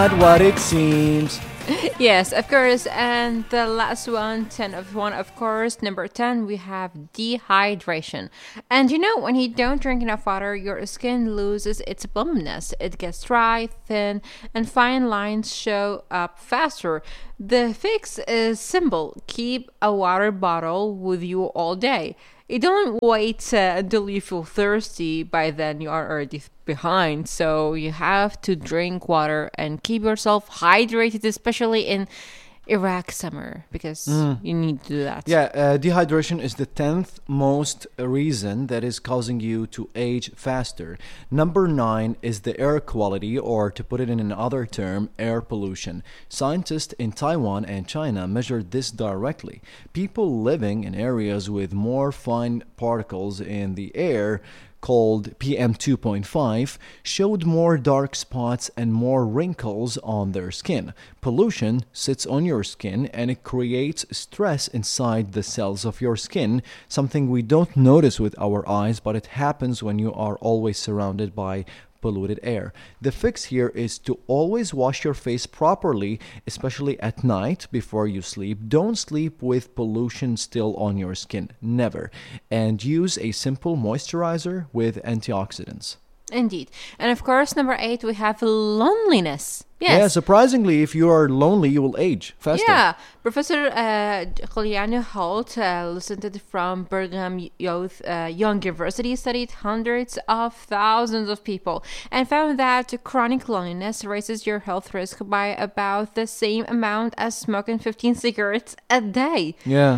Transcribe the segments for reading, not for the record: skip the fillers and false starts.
Not what it seems. Yes, of course. And the last one, 10 of 1, of course. Number 10, we have dehydration. And when you don't drink enough water, your skin loses its plumpness. It gets dry, thin, and fine lines show up faster. The fix is simple: keep a water bottle with you all day. You don't wait until you feel thirsty. By then, you are already behind. So you have to drink water and keep yourself hydrated, especially in Iraq summer, because you need to do that. Yeah, dehydration is the 10th most reason that is causing you to age faster. Number 9 is the air quality, or to put it in another term, air pollution. Scientists in Taiwan and China measured this directly. People living in areas with more fine particles in the air, called PM 2.5, showed more dark spots and more wrinkles on their skin. Pollution sits on your skin and it creates stress inside the cells of your skin, something we don't notice with our eyes, but it happens when you are always surrounded by polluted air. The fix here is to always wash your face properly, especially at night before you sleep. Don't sleep with pollution still on your skin, never. And use a simple moisturizer with antioxidants. Indeed. And of course, number 8, we have loneliness. Yeah, Yes. surprisingly, if you are lonely, you will age faster. Yeah, Professor Juliano Holt, listened from Brigham Young University, studied hundreds of thousands of people and found that chronic loneliness raises your health risk by about the same amount as smoking 15 cigarettes a day. Yeah.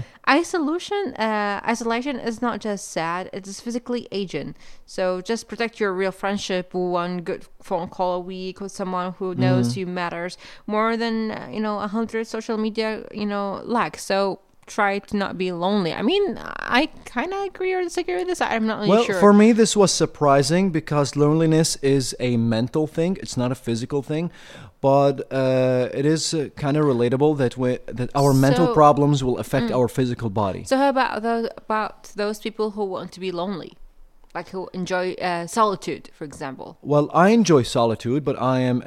Isolation is not just sad; it is physically aging. So just protect your real friendship. One good phone call a week with someone who knows you matters more than 100 social media likes. So try to not be lonely. I mean, I kind of agree or disagree with this. I'm not really Well, sure. for me, this was surprising because loneliness is a mental thing. It's not a physical thing. But it is kind of relatable that our mental So- problems will affect our physical body. So how about those people who want to be lonely, like who enjoy solitude, for example? Well, I enjoy solitude, but I am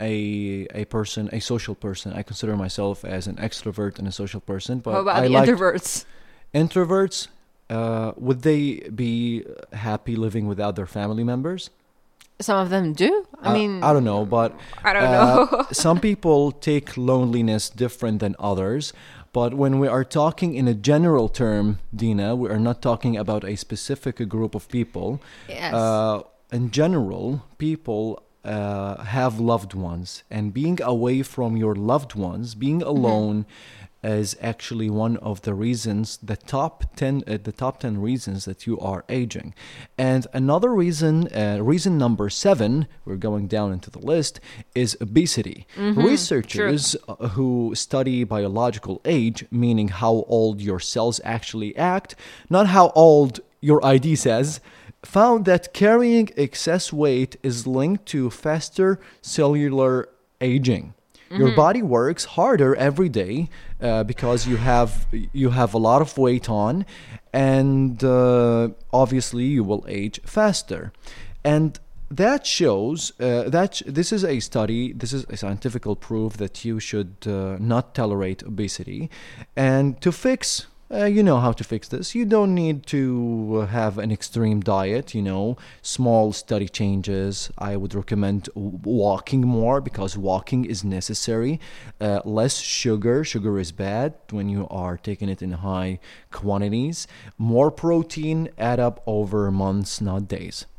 a social person. I consider myself as an extrovert and a social person. But How about I the like introverts? introverts. Would they be happy living without their family members? Some of them do. I mean, I don't know, but I don't know. some people take loneliness different than others. But when we are talking in a general term, Dina, we are not talking about a specific group of people. Yes. In general, people have loved ones, and being away from your loved ones, being alone, is actually one of the reasons, the top 10 reasons that you are aging. And another reason, reason number 7, we're going down into the list, is obesity. Researchers who study biological age, meaning how old your cells actually act, not how old your ID says, found that carrying excess weight is linked to faster cellular aging. Your body works harder every day because you have a lot of weight on, and obviously you will age faster. And that shows that this is a study, this is a scientific proof that you should not tolerate obesity. And to fix you know how to fix this. You don't need to have an extreme diet, small steady changes. I would recommend walking more because walking is necessary. Less sugar. Sugar is bad when you are taking it in high quantities. More protein add up over months, not days.